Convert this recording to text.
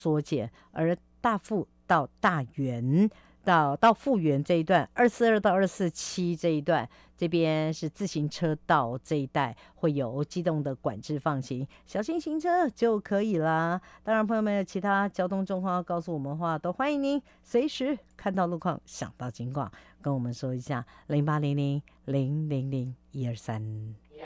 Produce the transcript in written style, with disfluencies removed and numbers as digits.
缩减，而大富到大园到富园这一段，242到247这一段，这边是自行车道这一带会有机动的管制放行，小心行车就可以啦。当然，朋友们有其他交通状况要告诉我们的话，都欢迎您随时看到路况想到警广跟我们说一下，0800 000 123。